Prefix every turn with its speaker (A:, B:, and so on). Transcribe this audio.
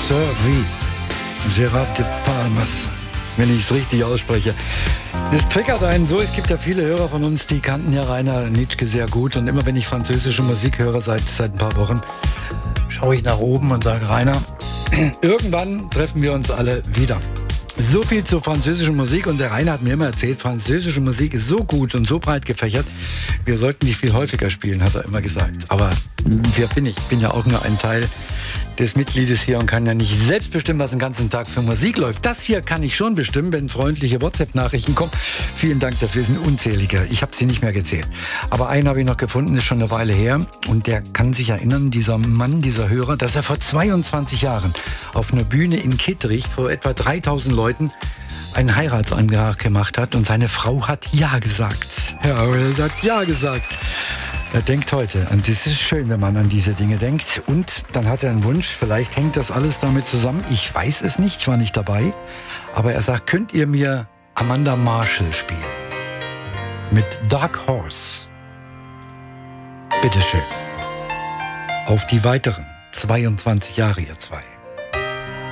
A: Servi. Gerard de Palmas, wenn ich es richtig ausspreche. Das triggert einen so. Es gibt ja viele Hörer von uns, die kannten ja Rainer Nitschke sehr gut. Und immer wenn ich französische Musik höre, seit ein paar Wochen, schaue ich nach oben und sage, Rainer, irgendwann treffen wir uns alle wieder. So viel zur französischen Musik. Und der Rainer hat mir immer erzählt, französische Musik ist so gut und so breit gefächert, wir sollten die viel häufiger spielen, hat er immer gesagt. Aber wer bin ich? Ich bin ja auch nur ein Teil des Mitgliedes hier und kann ja nicht selbst bestimmen, was den ganzen Tag für Musik läuft. Das hier kann ich schon bestimmen, wenn freundliche WhatsApp-Nachrichten kommen. Vielen Dank dafür, sind unzählige. Ich habe sie nicht mehr gezählt. Aber einen habe ich noch gefunden, ist schon eine Weile her. Und der kann sich erinnern, dieser Mann, dieser Hörer, dass er vor 22 Jahren auf einer Bühne in Kittrich vor etwa 3000 Leuten einen Heiratsantrag gemacht hat. Und seine Frau hat Ja gesagt. Herr Aurel hat Ja gesagt. Er denkt heute, und es ist schön, wenn man an diese Dinge denkt. Und dann hat er einen Wunsch, vielleicht hängt das alles damit zusammen. Ich weiß es nicht, ich war nicht dabei. Aber er sagt, könnt ihr mir Amanda Marshall spielen? Mit Dark Horse. Bitteschön. Auf die weiteren 22 Jahre, ihr zwei.